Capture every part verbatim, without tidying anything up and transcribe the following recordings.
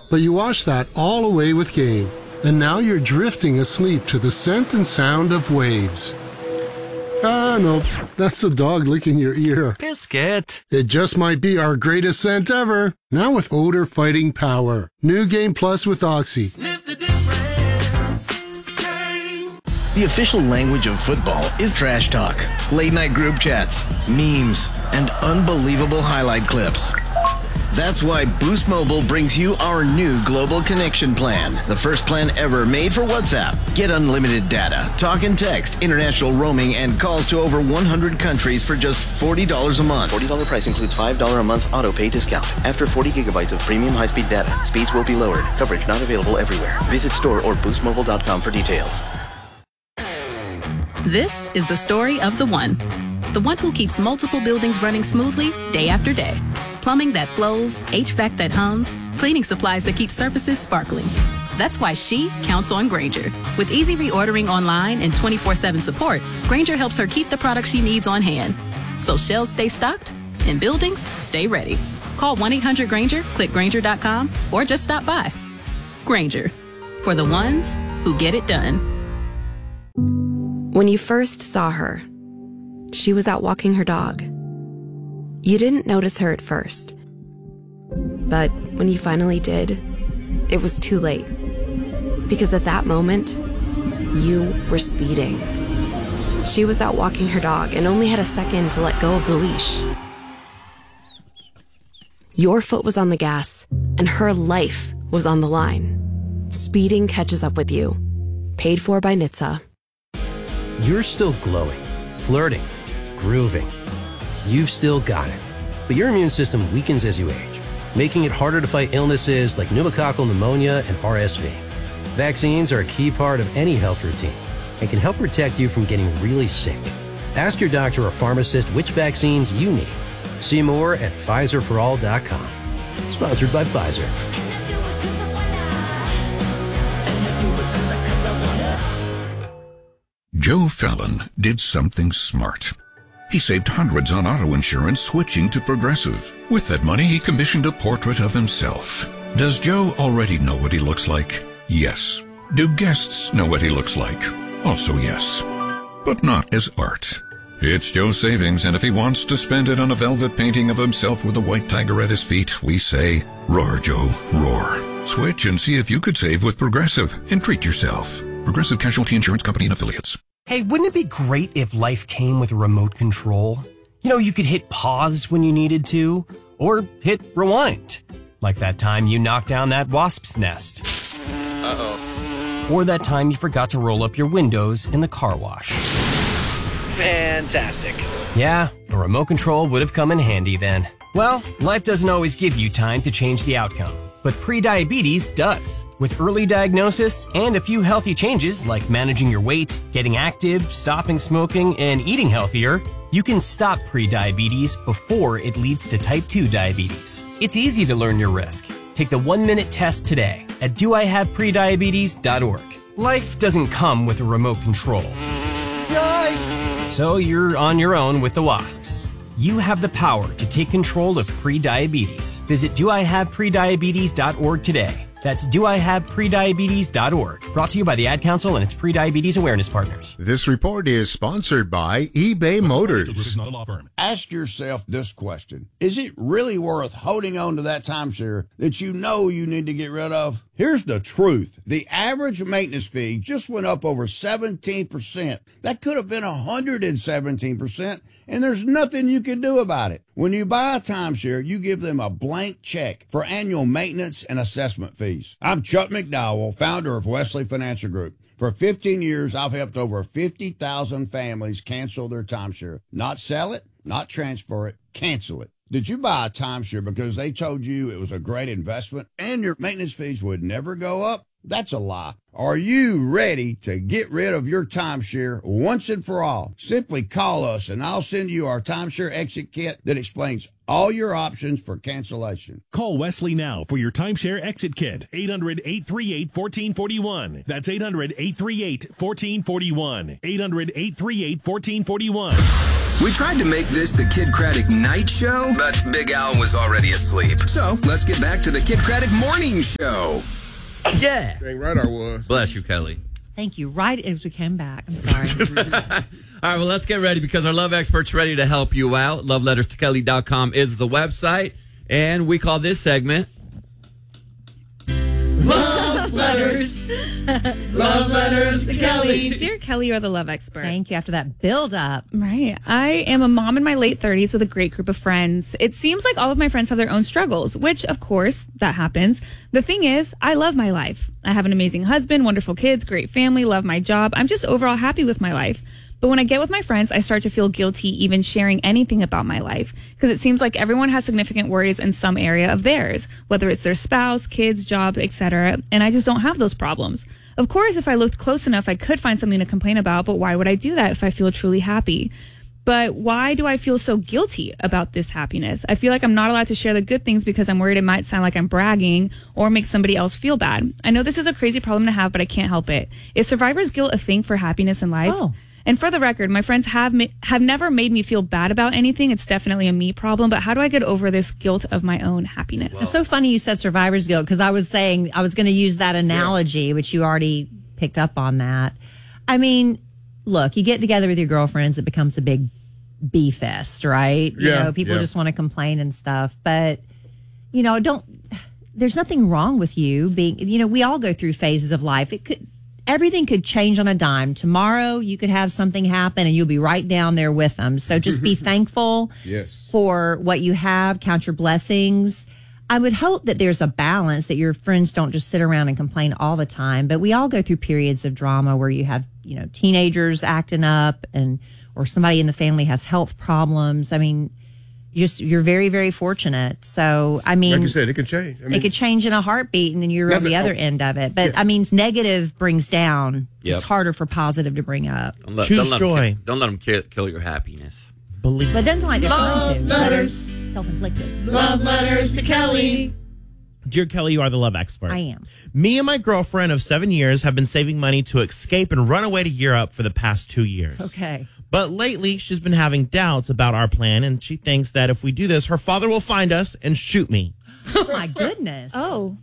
But you wash that all away with Gain, and now you're drifting asleep to the scent and sound of waves. Ah, no, that's the dog licking your ear. Biscuit. It just might be our greatest scent ever. Now with odor-fighting power. New Gain Plus with Oxy. Sniff the difference. Gain. The official language of football is trash talk, late-night group chats, memes, and unbelievable highlight clips. That's why Boost Mobile brings you our new Global Connection Plan, the first plan ever made for WhatsApp. Get unlimited data, talk and text, international roaming, and calls to over one hundred countries for just forty dollars a month. forty dollars price includes five dollars a month auto pay discount. After forty gigabytes of premium high-speed data, speeds will be lowered. Coverage not available everywhere. Visit store or boost mobile dot com for details. This is the story of the one. The one who keeps multiple buildings running smoothly day after day. Plumbing that flows, H V A C that hums, cleaning supplies that keep surfaces sparkling. That's why she counts on Grainger. With easy reordering online and twenty-four seven support, Grainger helps her keep the products she needs on hand. So shelves stay stocked and buildings stay ready. Call one eight hundred Grainger, click Grainger dot com, or just stop by. Grainger, for the ones who get it done. When you first saw her, she was out walking her dog. You didn't notice her at first. But when you finally did, it was too late. Because at that moment, you were speeding. She was out walking her dog and only had a second to let go of the leash. Your foot was on the gas, and her life was on the line. Speeding catches up with you. Paid for by N H T S A. You're still glowing, flirting, grooving. You've still got it. But your immune system weakens as you age, making it harder to fight illnesses like pneumococcal pneumonia and R S V. Vaccines are a key part of any health routine and can help protect you from getting really sick. Ask your doctor or pharmacist which vaccines you need. See more at Pfizer for all dot com. Sponsored by Pfizer. Joe Fallon did something smart. He saved hundreds on auto insurance switching to Progressive. With that money, he commissioned a portrait of himself. Does Joe already know what he looks like? Yes. Do guests know what he looks like? Also yes. But not as art. It's Joe's savings, and if he wants to spend it on a velvet painting of himself with a white tiger at his feet, we say, roar, Joe, roar. Switch and see if you could save with Progressive and treat yourself. Progressive Casualty Insurance Company and Affiliates. Hey, wouldn't it be great if life came with a remote control? You know, you could hit pause when you needed to, or hit rewind. Like that time you knocked down that wasp's nest. Uh-oh. Or that time you forgot to roll up your windows in the car wash. Fantastic. Yeah, a remote control would have come in handy then. Well, life doesn't always give you time to change the outcome. But prediabetes does. With early diagnosis and a few healthy changes like managing your weight, getting active, stopping smoking, and eating healthier, you can stop prediabetes before it leads to type two diabetes. It's easy to learn your risk. Take the one-minute test today at do I have prediabetes dot org. Life doesn't come with a remote control. Yikes! So you're on your own with the wasps. You have the power to take control of prediabetes. Visit do I have prediabetes dot org today. That's do I have prediabetes dot org. Brought to you by the Ad Council and its prediabetes awareness partners. This report is sponsored by eBay Motors. Not a law firm. Ask yourself this question. Is it really worth holding on to that timeshare that you know you need to get rid of? Here's the truth. The average maintenance fee just went up over seventeen percent. That could have been one hundred seventeen percent, and there's nothing you can do about it. When you buy a timeshare, you give them a blank check for annual maintenance and assessment fees. I'm Chuck McDowell, founder of Wesley Financial Group. For fifteen years, I've helped over fifty thousand families cancel their timeshare. Not sell it, not transfer it, cancel it. Did you buy a timeshare because they told you it was a great investment and your maintenance fees would never go up? That's a lie. Are you ready to get rid of your timeshare once and for all? Simply call us and I'll send you our timeshare exit kit that explains all your options for cancellation. Call Wesley now for your timeshare exit kit. eight hundred, eight three eight, one four four one. That's eight hundred, eight three eight, one four four one. eight hundred, eight three eight, one four four one. We tried to make this the Kid Craddock night show, but Big Al was already asleep. So let's get back to the Kid Craddock morning show. Yeah. Dang right I was. Bless you, Kelly. Thank you. Right as we came back. I'm sorry. All right, well, let's get ready because our love expert's ready to help you out. love letters to kelly dot com is the website, and we call this segment Love Letters. Love Letters to Kelly. Dear Kelly, you're the love expert. Thank you. After that build up. Right. I am a mom in my late thirties with a great group of friends. It seems like all of my friends have their own struggles, which, of course, that happens. The thing is, I love my life. I have an amazing husband, wonderful kids, great family, love my job. I'm just overall happy with my life. But when I get with my friends, I start to feel guilty even sharing anything about my life because it seems like everyone has significant worries in some area of theirs, whether it's their spouse, kids, job, et cetera. And I just don't have those problems. Of course, if I looked close enough, I could find something to complain about, but why would I do that if I feel truly happy? But why do I feel so guilty about this happiness? I feel like I'm not allowed to share the good things because I'm worried it might sound like I'm bragging or make somebody else feel bad. I know this is a crazy problem to have, but I can't help it. Is survivor's guilt a thing for happiness in life? Oh. And for the record, my friends have ma- have never made me feel bad about anything. It's definitely a me problem. But how do I get over this guilt of my own happiness? Well, it's so funny you said survivor's guilt because I was saying I was going to use that analogy, yeah. which you already picked up on that. I mean, look, you get together with your girlfriends, it becomes a big bee fest, right? You yeah, know, people yeah. just want to complain and stuff. But, you know, don't, there's nothing wrong with you being, you know, we all go through phases of life. It could, everything could change on a dime. Tomorrow you could have something happen and you'll be right down there with them. So just be thankful yes. for what you have. Count your blessings. I would hope that there's a balance, that your friends don't just sit around and complain all the time. But we all go through periods of drama where you have, you know, teenagers acting up and, or somebody in the family has health problems. I mean, you're, just, you're very, very fortunate. So, I mean, like you said, it could change. I mean, it could change in a heartbeat, and then you're on the other oh, end of it. But yeah. I mean, negative brings down. Yep. It's harder for positive to bring up. Don't let, Choose don't let joy. Them kill, don't let them kill, kill your happiness. Believe. But it doesn't like they're Love trying to. letters. Self-inflicted. Love Letters to Kelly. Dear Kelly, you are the love expert. I am. Me and my girlfriend of seven years have been saving money to escape and run away to Europe for the past two years. Okay. But lately, she's been having doubts about our plan, and she thinks that if we do this, her father will find us and shoot me. Oh my goodness. Oh.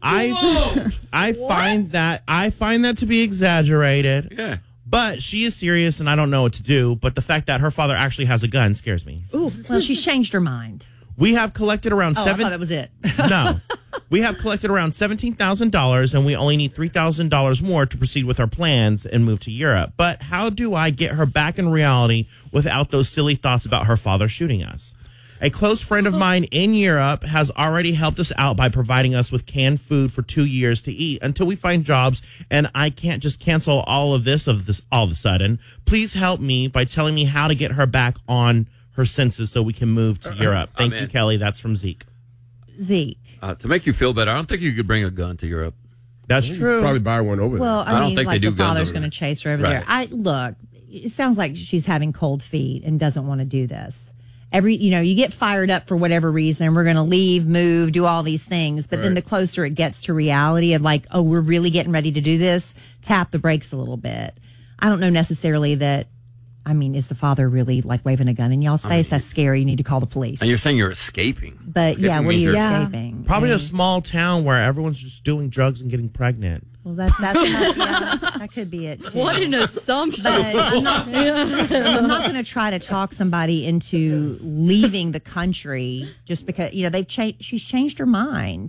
I I find that I find that to be exaggerated. Yeah. But she is serious, and I don't know what to do. But the fact that her father actually has a gun scares me. Ooh. Well, she's changed her mind. We have collected around Oh, seven. I thought that was it. No. We have collected around seventeen thousand dollars, and we only need three thousand dollars more to proceed with our plans and move to Europe. But how do I get her back in reality without those silly thoughts about her father shooting us? A close friend of mine in Europe has already helped us out by providing us with canned food for two years to eat until we find jobs, and I can't just cancel all of this of this all of a sudden. Please help me by telling me how to get her back on her senses so we can move to Europe. Thank you, Kelly. That's from Zeke. Zeke. Uh, to make you feel better, I don't think you could bring a gun to Europe. That's true. Probably buy one over Well, there. I, I don't mean, think like they do the guns father's over going to there. chase her over Right. there. I look. It sounds like she's having cold feet and doesn't want to do this. Every, you know, you get fired up for whatever reason. We're going to leave, move, do all these things. But then Right. the closer it gets to reality of like, oh, we're really getting ready to do this, tap the brakes a little bit. I don't know necessarily that. I mean, is the father really like waving a gun in y'all's face? I mean, That's scary. You need to call the police. And you're saying you're escaping. But Escaping yeah, what are means you you're- Yeah. escaping? Probably Yeah. a small town where everyone's just doing drugs and getting pregnant. Well, that's that's not, yeah, that could be it. Too. What an assumption. But I'm not, I'm not going to try to talk somebody into leaving the country just because, you know, they've changed, she's changed her mind.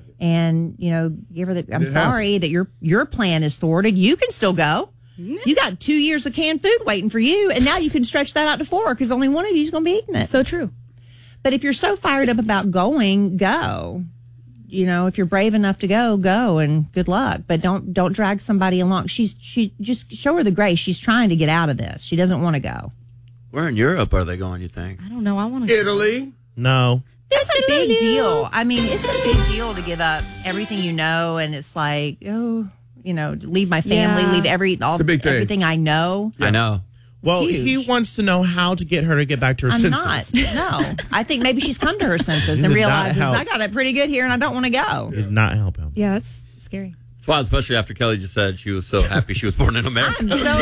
And, you know, give her the, I'm It sorry that your, your plan is thwarted. You can still go. You got two years of canned food waiting for you. And now you can stretch that out to four because only one of you is going to be eating it. So true. But if you're so fired up about going, go. You know, if you're brave enough to go, go, and good luck. But don't don't drag somebody along. She's she just show her the grace. She's trying to get out of this. She doesn't want to go. Where in Europe are they going, you think? I don't know. I want to. Italy. No. That's a big deal. I mean, it's a big deal to give up everything you know, and it's like, oh, you know, leave my family, Yeah. leave every all It's a big thing. everything I know. I know. Well, Huge. he wants to know how to get her to get back to her I'm senses. not. No, I think maybe she's come to her senses You and did not realizes help. I got it pretty good here, and I don't want to go. Did not help him. Yeah, that's scary. It's wild, especially after Kelly just said she was so happy she was born in America. I'm so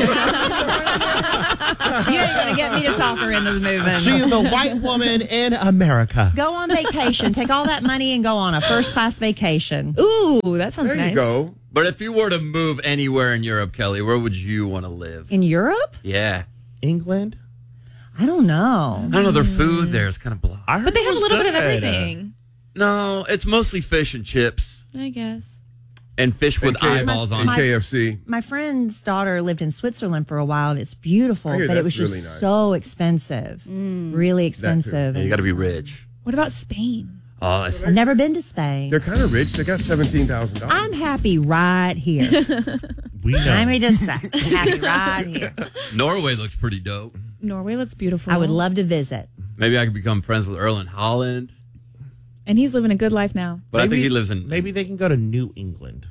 you ain't gonna get me to talk her into moving. She is a white woman in America. Go on vacation. Take all that money and go on a first class vacation. Ooh, that sounds There nice. you go. But if you were to move anywhere in Europe, Kelly, where would you want to live? In Europe? Yeah. England? I don't know. I don't know. Their food there is kind of blah. I heard But they it have a was little bit of good. everything. No, it's mostly fish and chips I guess. and fish with And K- eyeballs on and it. K F C. My friend's daughter lived in Switzerland for a while, and it's beautiful, I hear but it that's was just really nice. so expensive. Really expensive. Yeah, you got to be rich. What about Spain? Oh, it's, I've never been to Spain. They're kind of rich. They got seventeen thousand dollars. I'm happy right here. We know. Let me just say, I'm happy right here. Norway looks pretty dope. Norway looks beautiful. I would love to visit. Maybe I could become friends with Erling Holland. And he's living a good life now. But I Maybe- think he lives in. Maybe they can go to New England.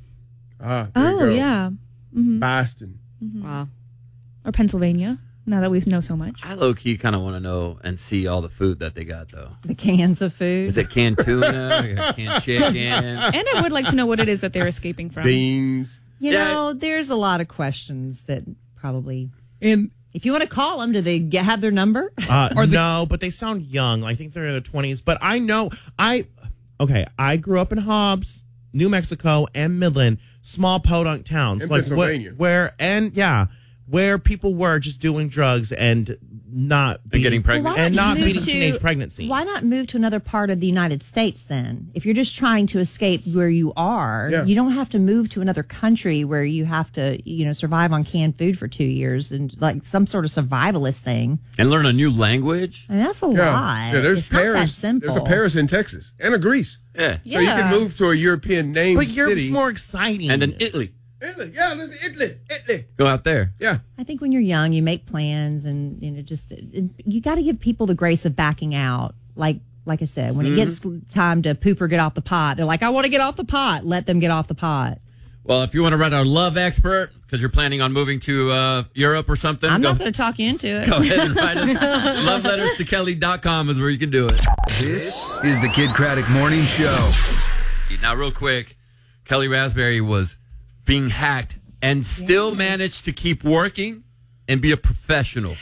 Ah, there you Oh, go. yeah. Mm-hmm. Boston. Wow. Or Pennsylvania, now that we know so much. I low key kind of want to know and see all the food that they got, though. The cans of food. Is it canned tuna, canned chicken? And I would like to know what it is that they're escaping from. Beans. You Yeah. know, there's a lot of questions that probably. And If you want to call them, do they get, have their number? Uh, no, but they sound young. I think they're in their twenties. But I know, I, okay, I grew up in Hobbs, New Mexico, and Midland, small podunk towns. In like Pennsylvania. Where, where, and yeah, where people were just doing drugs and not being, getting pregnant. Well, why and not not move beating to- teenage pregnancy. Why not move to another part of the United States then? If you're just trying to escape where you are, Yeah. you don't have to move to another country where you have to, you know, survive on canned food for two years and like some sort of survivalist thing. And learn a new language? I mean, that's a Yeah. lot. Yeah, there's it's not that Paris. simple. There's a Paris in Texas and a Greece. Yeah. So you can move to a European name But Europe's city. more exciting. And then Italy. Italy. Yeah, there's Italy. Italy. Go out there. Yeah. I think when you're young, you make plans, and you know, just you got to give people the grace of backing out. Like, like I said, when Mm-hmm. it gets time to poop or get off the pot, they're like, "I want to get off the pot." Let them get off the pot. Well, if you want to write our love expert, because you're planning on moving to uh, Europe or something, I'm go, not going to talk you into it. go ahead and write us. love letters to kelly dot com is where you can do it. This is the Kid Craddock Morning Show. Now, real quick, Kelly Raspberry was being hacked and still managed to keep working and be a professional.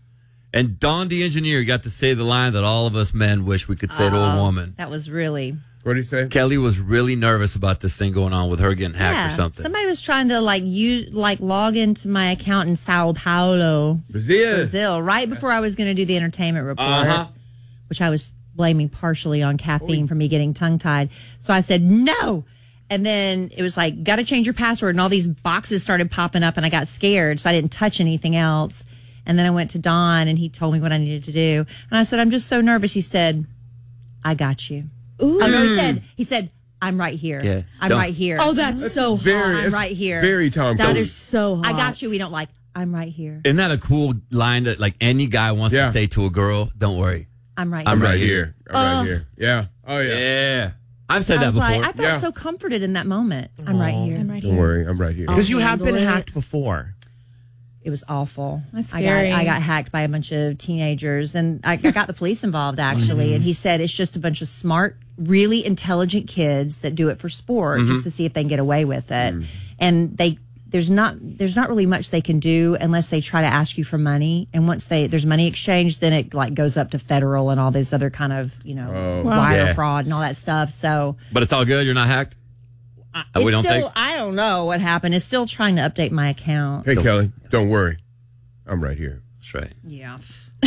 And Don the engineer got to say the line that all of us men wish we could say to a Oh, woman. That was really. What did he say? Kelly was really nervous about this thing going on with her getting hacked Yeah. or something. Somebody was trying to like you like log into my account in Sao Paulo, Brazil. Brazil, right before I was going to do the entertainment report, Uh-huh. which I was blaming partially on caffeine for me getting tongue tied. So I said no. And then it was like, got to change your password. And all these boxes started popping up and I got scared. So I didn't touch anything else. And then I went to Don and he told me what I needed to do. And I said, I'm just so nervous. He said, I got you. Ooh. I know he said, he said, I'm right here. Yeah. I'm Don't- right here. Oh, that's so hot. Very, I'm it's right here. Very Tom That Cruise. is so hot. I got you. We don't like, I'm right here. Isn't that a cool line that like any guy wants Yeah. to say to a girl? Don't worry. I'm right I'm here. right right here. I'm Uh, right here. Yeah. Oh, yeah. Yeah. I've said I that was before. like, I felt Yeah. so comforted in that moment. I'm right here. I'm right Don't here. worry. I'm right here. Because you have been handle it. hacked before. It was awful. That's I scary. got I got hacked by a bunch of teenagers, and I, I got the police involved actually. And he said it's just a bunch of smart, really intelligent kids that do it for sport, just to see if they can get away with it. And they there's not there's not really much they can do unless they try to ask you for money. And once they there's money exchange, then it like goes up to federal and all this other kind of you know Wow. wire Yeah. fraud and all that stuff. So but it's all good. You're not hacked. Uh, we it's don't still think. I don't know what happened. It's still trying to update my account. Hey, Kelly, don't worry. I'm right here. That's right. Yeah.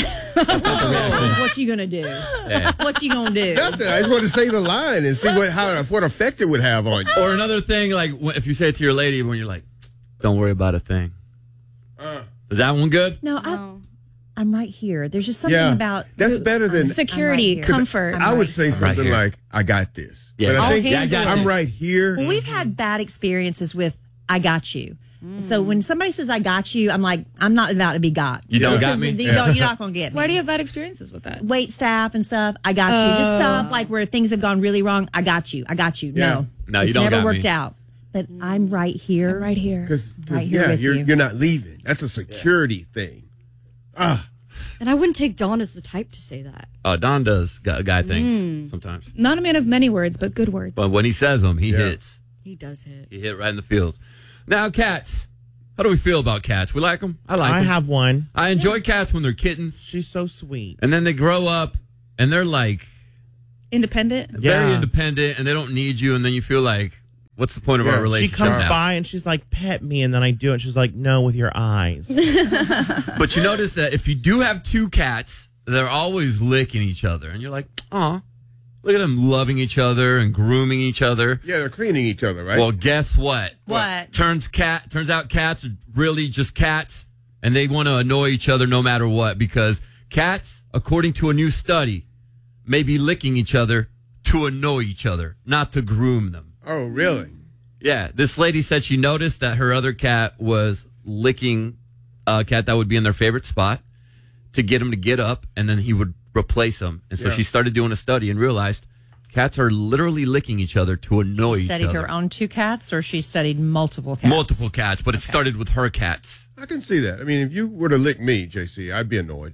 What you gonna do? Yeah. What you gonna do? Nothing. I just want to say the line and see what how what effect it would have on you. Or another thing, like wh- if you say it to your lady when you're like, "Don't worry about a thing." Uh, Is that one good? No, I, I'm right here. There's just something Yeah. about That's better than Security, here. comfort. I would say right something here. like, "I got this." Yeah. But I I'll think handle Yeah, I got I'm this. right here. Well, we've had bad experiences with "I got you." So when somebody says "I got you," I'm like, I'm not about to be got. You don't This got is- me? You don't, you're not gonna get me. Why do you have bad experiences with that? Wait staff and stuff? I got you. Just stuff like where things have gone really wrong. I got you. I got you. Yeah. No, No, it's you don't never got worked me. out. but I'm right here. I'm right here. Because, Right here yeah, with you're, you. you're not leaving. That's a security thing. Ah. And I wouldn't take Dawn as the type to say that. Uh, Don does guy, guy things Mm. sometimes. Not a man of many words, but good words. But when he says them, he Yeah. hits. He does hit. He hit right in the feels. Now, cats. How do we feel about cats? We like them? I like I them. have one. I enjoy cats when they're kittens. She's so sweet. And then they grow up and they're like Independent. very Yeah. independent and they don't need you. And then you feel like, what's the point of our She relationship comes now? by and she's like, pet me, and then I do it. And she's like, no, with your eyes. But you notice that if you do have two cats, they're always licking each other. And you're like, aw, look at them loving each other and grooming each other. Yeah, they're cleaning each other, right? Well, guess what? What? Turns cat turns out cats are really just cats and they want to annoy each other no matter what because cats, according to a new study, may be licking each other to annoy each other, not to groom them. Oh, really? Yeah, this lady said she noticed that her other cat was licking a cat that would be in their favorite spot to get him to get up, and then he would replace him. And so Yeah. she started doing a study and realized cats are literally licking each other to annoy each Studied other. her own two cats, or she studied multiple cats? Multiple cats, but it started with her cats. I can see that. I mean, if you were to lick me, J C, I'd be annoyed.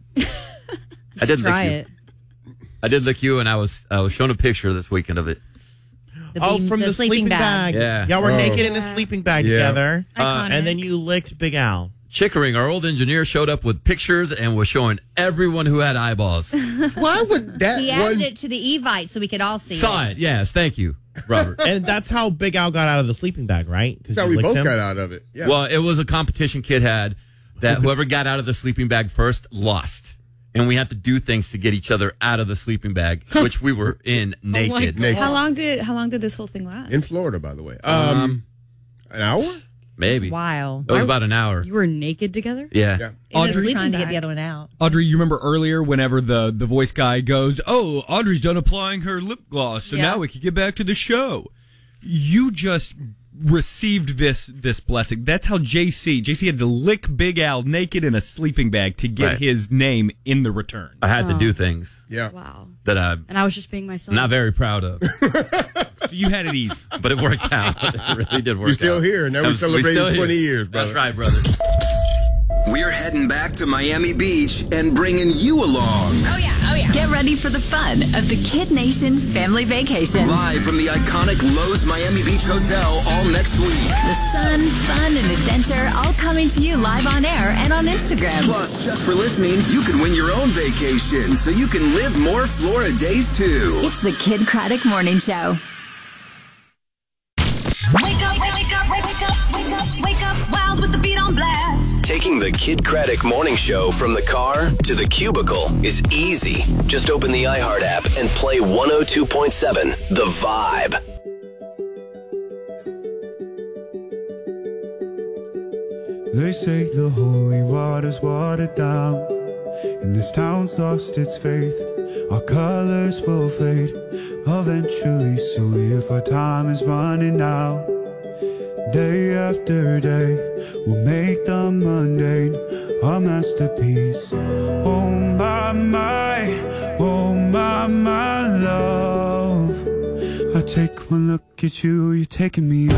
I did Try lick you. it. I did lick you, and I was I was shown a picture this weekend of it. The oh, bean- from the, sleeping, bag. Yeah. Y'all were Oh. naked in a sleeping bag Yeah. together. Iconic. And then you licked Big Al. Chickering, our old engineer, showed up with pictures and was showing everyone who had eyeballs. Why would that He added it to the Evite so we could all see Saw it. it. Yes, thank you, Robert. And that's how Big Al got out of the sleeping bag, right? That's how we both got out of it. Yeah. Well, it was a competition kid had that whoever got out of the sleeping bag first lost. And we had to do things to get each other out of the sleeping bag, which we were in naked. Naked. How long did how long did this whole thing last? In Florida, by the way. Um, an hour? Maybe. Wow. It was about an hour. You were naked together? Yeah. In the Audrey- sleeping trying to get the other one out. Audrey, you remember earlier whenever the, the voice guy goes, oh, Audrey's done applying her lip gloss, so Yeah. now we can get back to the show. You just received this this blessing. That's how J C, J C had to lick Big Al naked in a sleeping bag to get Right. his name in the return. I had to Oh. do things Yeah. Wow. that I'm And I was just being myself. not very proud of. So you had it easy. But it worked out. It really did work You're still out. here. Now we I'm- celebrated still here. twenty years, brother. That's right, brother. We're heading back to Miami Beach and bringing you along. Oh yeah, oh yeah. Get ready for the fun of the Kid Nation family vacation. Live from the iconic Lowe's Miami Beach Hotel all next week. The sun, fun, and adventure all coming to you live on air and on Instagram. Plus, just for listening, you can win your own vacation so you can live more Florida days too. It's the Kid Craddock Morning Show. Wake up, wake up, wake up, wake up, wake up, wild with the beat on blast. Taking the Kid Craddock Morning Show from the car to the cubicle is easy. Just open the iHeart app and play one oh two point seven The Vibe. They say the holy water's watered down, and this town's lost its faith. Our colors will fade eventually, so if our time is running out, day after day, we'll make the mundane our masterpiece. Oh my, my, oh my, my love. I take one look at you, you're taking me